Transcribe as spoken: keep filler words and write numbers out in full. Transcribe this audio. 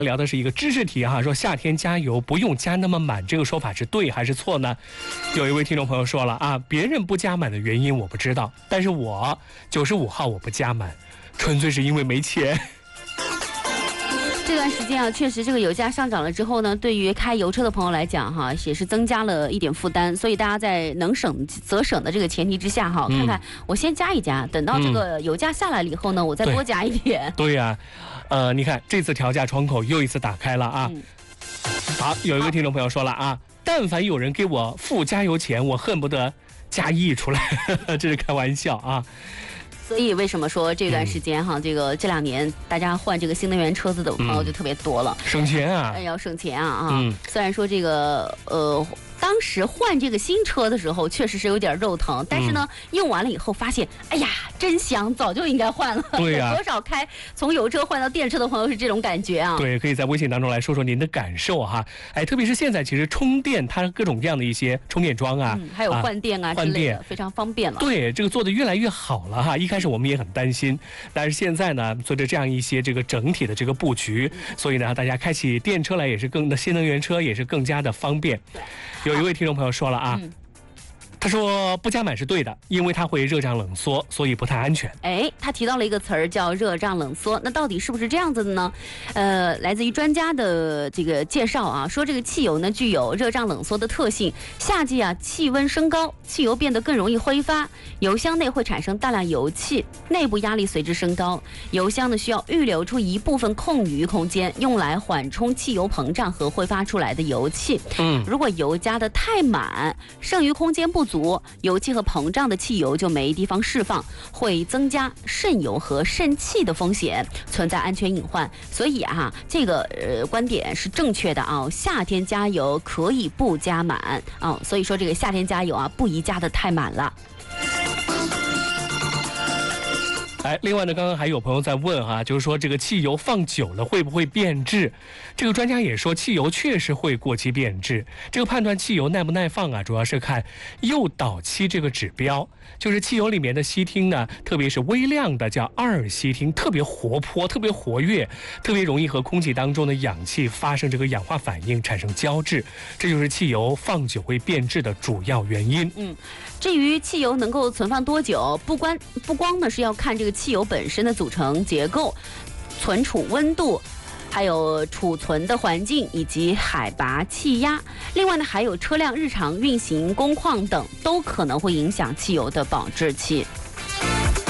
聊的是一个知识题哈，说夏天加油不用加那么满，这个说法是对还是错呢？有一位听众朋友说了啊，别人不加满的原因我不知道，但是我九十五号我不加满，纯粹是因为没钱。 这段时间啊，确实这个油价上涨了之后呢，对于开油车的朋友来讲哈，也是增加了一点负担。所以大家在能省则省的这个前提之下哈，嗯、看看我先加一加，等到这个油价下来了以后呢，嗯、我再多加一点。 对呀、啊，呃，你看这次调价窗口又一次打开了啊。嗯、好，有一位听众朋友说了啊，但凡有人给我付加油钱，我恨不得加亿出来，这是开玩笑啊。 所以为什么说这段时间哈，嗯、这个这两年大家换这个新能源车子的朋友就特别多了， 嗯、省钱啊， 要省钱啊啊！嗯、虽然说这个呃。当时换这个新车的时候，确实是有点肉疼，但是呢，嗯、用完了以后发现，哎呀，真香，早就应该换了。 对呀、啊， 多少开从油车换到电车的朋友是这种感觉啊？ 对，可以在微信当中来说说您的感受哈。哎，特别是现在，其实充电它各种各样的一些充电桩啊， 嗯、还有换电啊， 换电非常方便了。 对，这个做的越来越好了哈。一开始我们也很担心，但是现在呢，随着这样一些这个整体的这个布局，嗯、所以呢，大家开起电车来也是更的新能源车也是更加的方便。有一位听众朋友说了啊，嗯、他说不加满是对的，因为它会热胀冷缩，所以不太安全。 哎，他提到了一个词儿叫热胀冷缩，那到底是不是这样子的呢？呃，来自于专家的这个介绍啊，说这个汽油呢具有热胀冷缩的特性，夏季啊气温升高，汽油变得更容易挥发，油箱内会产生大量油气，内部压力随之升高，油箱呢需要预留出一部分空余空间，用来缓冲汽油膨胀和挥发出来的油气。嗯，如果油加的太满，剩余空间不足，油气和膨胀的汽油就没地方释放，会增加渗油和渗气的风险，存在安全隐患。所以啊，这个呃观点是正确的啊。夏天加油可以不加满啊，所以说这个夏天加油啊，不宜加的太满了。 哎，另外呢，刚刚还有朋友在问哈、啊，就是说这个汽油放久了会不会变质？这个专家也说，汽油确实会过期变质。这个判断汽油耐不耐放啊，主要是看诱导期这个指标，就是汽油里面的烯烃呢，特别是微量的叫二烯烃，特别活泼，特别活跃，特别容易和空气当中的氧气发生这个氧化反应，产生胶质，这就是汽油放久会变质的主要原因。 嗯，至于汽油能够存放多久，不光不光呢是要看这个汽油本身的组成结构、存储温度，还有储存的环境以及海拔、气压。另外呢，还有车辆日常运行、工况等，都可能会影响汽油的保质期。